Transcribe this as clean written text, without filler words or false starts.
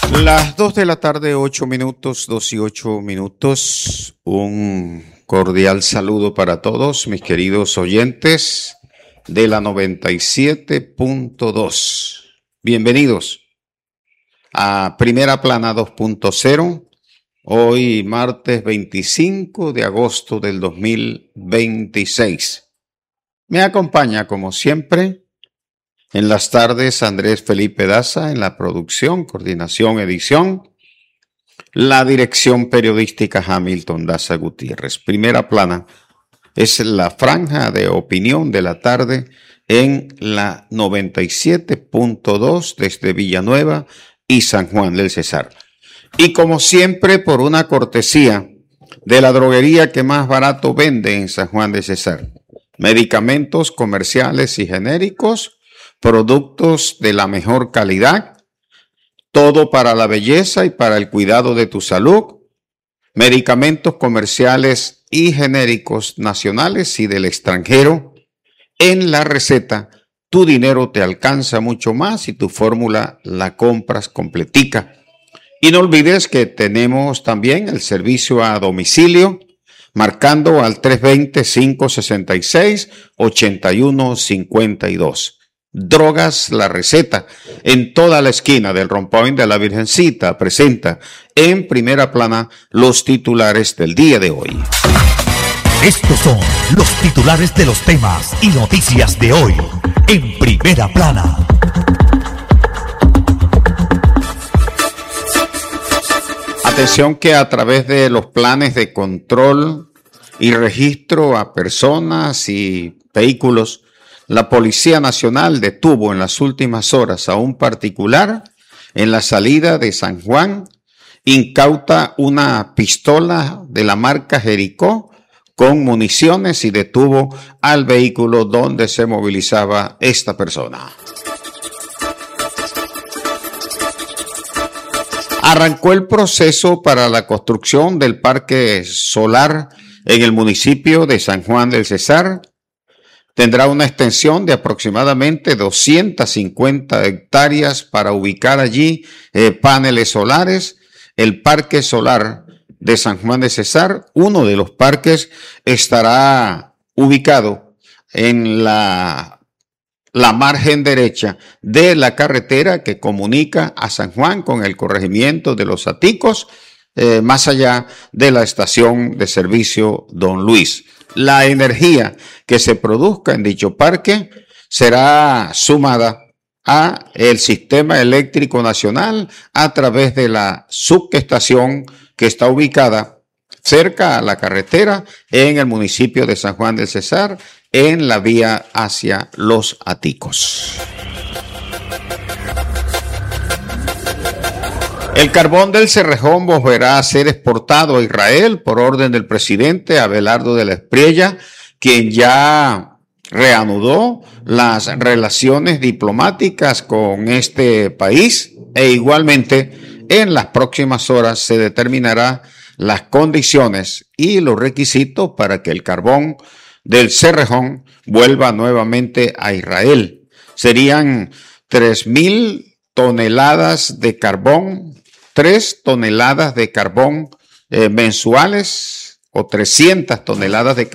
Las 2 de la tarde, 8 minutos, 2 y 8 minutos. Un cordial saludo para todos mis queridos oyentes de la 97.2. Bienvenidos a Primera Plana 2.0. Hoy martes 25 de agosto del 2026. Me acompaña como siempre en las tardes Andrés Felipe Daza en la producción, coordinación, edición, la dirección periodística Hamilton Daza Gutiérrez. Primera Plana es la franja de opinión de la tarde en la 97.2 desde Villanueva y San Juan del Cesar. Y como siempre, por una cortesía de la droguería que más barato vende en San Juan del Cesar. Medicamentos comerciales y genéricos, productos de la mejor calidad, todo para la belleza y para el cuidado de tu salud, medicamentos comerciales y genéricos nacionales y del extranjero. En la receta, tu dinero te alcanza mucho más y tu fórmula la compras completica. Y no olvides que tenemos también el servicio a domicilio, marcando al 320-566-8152. Drogas La Receta, en toda la esquina del Rompoint de la Virgencita, presenta en Primera Plana los titulares del día de hoy. Estos son los titulares de los temas y noticias de hoy en Primera Plana. Atención que a través de los planes de control y registro a personas y vehículos, la Policía Nacional detuvo en las últimas horas a un particular en la salida de San Juan, incauta una pistola de la marca Jericó con municiones y detuvo al vehículo donde se movilizaba esta persona. Arrancó el proceso para la construcción del parque solar en el municipio de San Juan del Cesar. Tendrá una extensión de aproximadamente 250 hectáreas para ubicar allí paneles solares. El parque solar de San Juan del Cesar, uno de los parques, estará ubicado en la margen derecha de la carretera que comunica a San Juan con el corregimiento de Los Aticos, más allá de la estación de servicio Don Luis. La energía que se produzca en dicho parque será sumada a el sistema eléctrico nacional a través de la subestación que está ubicada cerca a la carretera en el municipio de San Juan del Cesar, en la vía hacia Los Aticos. El carbón del Cerrejón volverá a ser exportado a Israel por orden del presidente Abelardo de la Espriella, quien ya reanudó las relaciones diplomáticas con este país, e igualmente en las próximas horas se determinará las condiciones y los requisitos para que el carbón del Cerrejón vuelva nuevamente a Israel. Serían 3.000 toneladas de carbón, 3 toneladas de carbón mensuales o 300 toneladas de